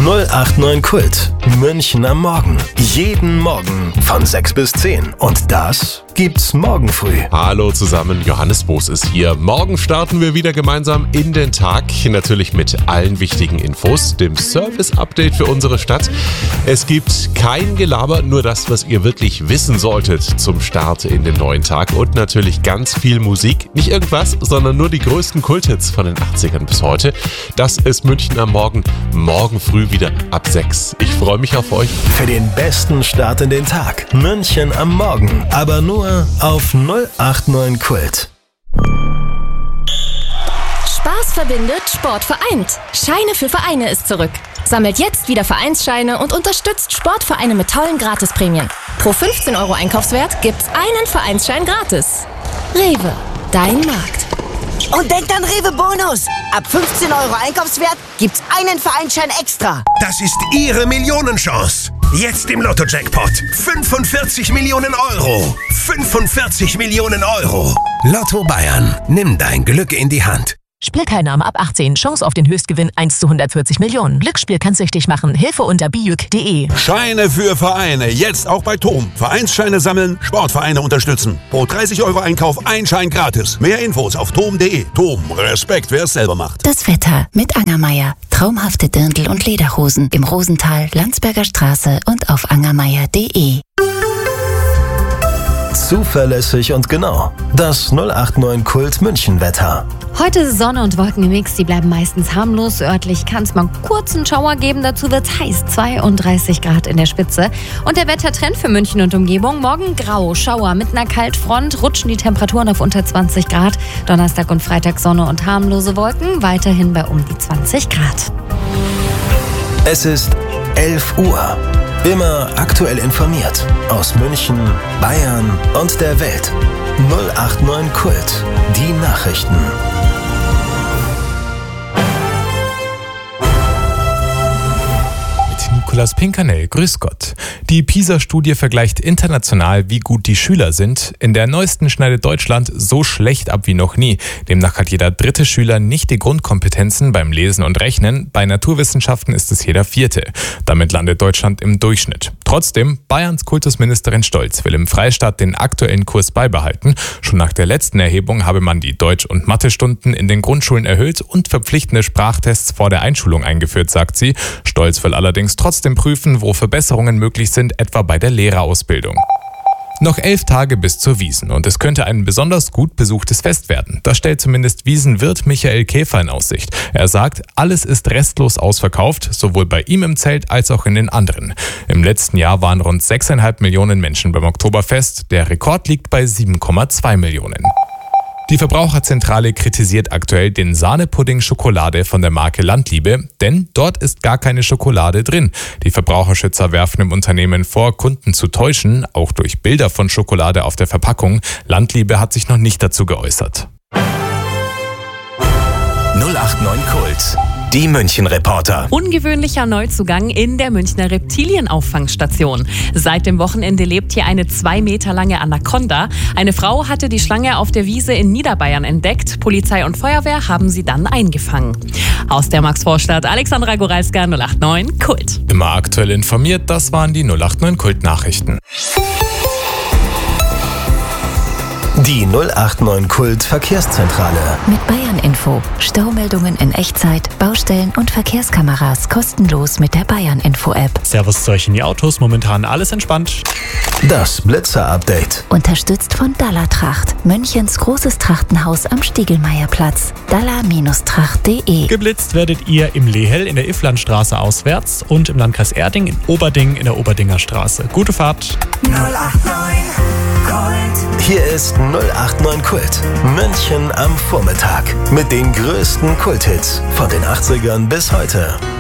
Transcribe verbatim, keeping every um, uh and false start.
null acht neun Kult. München am Morgen. Jeden Morgen von sechs bis zehn. Und das gibt's morgen früh. Hallo zusammen, Johannes Boos ist hier. Morgen starten wir wieder gemeinsam in den Tag. Natürlich mit allen wichtigen Infos, dem Service-Update für unsere Stadt. Es gibt kein Gelaber, nur das, was ihr wirklich wissen solltet zum Start in den neuen Tag. Und natürlich ganz viel Musik. Nicht irgendwas, sondern nur die größten Kulthits von den achtzigern bis heute. Das ist München am Morgen. Morgen früh wieder ab sechs. Ich freue mich auf euch. Für den besten Start in den Tag. München am Morgen. Aber nur auf null acht neun Kult. Spaß verbindet, Sport vereint. Scheine für Vereine ist zurück. Sammelt jetzt wieder Vereinsscheine und unterstützt Sportvereine mit tollen Gratisprämien. Pro fünfzehn Euro Einkaufswert gibt's einen Vereinsschein gratis. Rewe, dein Markt. Und denkt an Rewe Bonus. Ab fünfzehn Euro Einkaufswert gibt's einen Vereinsschein extra. Das ist Ihre Millionenchance. Jetzt im Lotto-Jackpot. fünfundvierzig Millionen Euro. fünfundvierzig Millionen Euro. Lotto Bayern. Nimm dein Glück in die Hand. Spielteilnahme ab achtzehn. Chance auf den Höchstgewinn eins zu hundertvierzig Millionen. Glücksspiel kann süchtig machen. Hilfe unter bijuk punkt de. Scheine für Vereine. Jetzt auch bei Tom. Vereinsscheine sammeln, Sportvereine unterstützen. Pro dreißig Euro Einkauf ein Schein gratis. Mehr Infos auf tom punkt de. Tom. Respekt, wer es selber macht. Das Wetter mit Angermeier. Traumhafte Dirndl- und Lederhosen im Rosental, Landsberger Straße und auf angermeier punkt de. Zuverlässig und genau. Das null acht neun Kult München Wetter. Heute Sonne und Wolken im Mix, die bleiben meistens harmlos. Örtlich kann es mal kurz einen Schauer geben, dazu wird es heiß, zweiunddreißig Grad in der Spitze. Und der Wettertrend für München und Umgebung, morgen grau, Schauer mit einer Kaltfront, rutschen die Temperaturen auf unter zwanzig Grad. Donnerstag und Freitag Sonne und harmlose Wolken, weiterhin bei um die zwanzig Grad. Es ist elf Uhr. Immer aktuell informiert aus München, Bayern und der Welt. null acht neun Kult. Die Nachrichten. Nikolaus Pinkernell, grüß Gott. Die PISA-Studie vergleicht international, wie gut die Schüler sind. In der neuesten schneidet Deutschland so schlecht ab wie noch nie. Demnach hat jeder dritte Schüler nicht die Grundkompetenzen beim Lesen und Rechnen. Bei Naturwissenschaften ist es jeder vierte. Damit landet Deutschland im Durchschnitt. Trotzdem, Bayerns Kultusministerin Stolz will im Freistaat den aktuellen Kurs beibehalten. Schon nach der letzten Erhebung habe man die Deutsch- und Mathestunden in den Grundschulen erhöht und verpflichtende Sprachtests vor der Einschulung eingeführt, sagt sie. Stolz will allerdings trotzdem prüfen, wo Verbesserungen möglich sind, etwa bei der Lehrerausbildung. Noch elf Tage bis zur Wiesn und es könnte ein besonders gut besuchtes Fest werden. Das stellt zumindest Wiesenwirt Michael Käfer in Aussicht. Er sagt, alles ist restlos ausverkauft, sowohl bei ihm im Zelt als auch in den anderen. Im letzten Jahr waren rund sechs Komma fünf Millionen Menschen beim Oktoberfest. Der Rekord liegt bei sieben Komma zwei Millionen. Die Verbraucherzentrale kritisiert aktuell den Sahnepudding Schokolade von der Marke Landliebe, denn dort ist gar keine Schokolade drin. Die Verbraucherschützer werfen dem Unternehmen vor, Kunden zu täuschen, auch durch Bilder von Schokolade auf der Verpackung. Landliebe hat sich noch nicht dazu geäußert. null acht neun Kult. Die München-Reporter. Ungewöhnlicher Neuzugang in der Münchner Reptilienauffangstation. Seit dem Wochenende lebt hier eine zwei Meter lange Anaconda. Eine Frau hatte die Schlange auf der Wiese in Niederbayern entdeckt. Polizei und Feuerwehr haben sie dann eingefangen. Aus der Maxvorstadt, Alexandra Goralska, null acht neun Kult. Immer aktuell informiert, das waren die null acht neun Kult-Nachrichten. Die null acht neun Kult Verkehrszentrale. Mit Bayern Info. Staumeldungen in Echtzeit, Baustellen und Verkehrskameras kostenlos mit der Bayern Info App. Servus zu euch in die Autos, momentan alles entspannt. Das Blitzer-Update. Unterstützt von Dallertracht, Münchens großes Trachtenhaus am Stiegelmeierplatz. Daller Tracht punkt de. Geblitzt werdet ihr im Lehel in der Ifflandstraße auswärts und im Landkreis Erding in Oberding in der Oberdinger Straße. Gute Fahrt. null acht neun Kult. Hier ist null acht neun Kult. München am Vormittag. Mit den größten Kulthits von den achtzigern bis heute.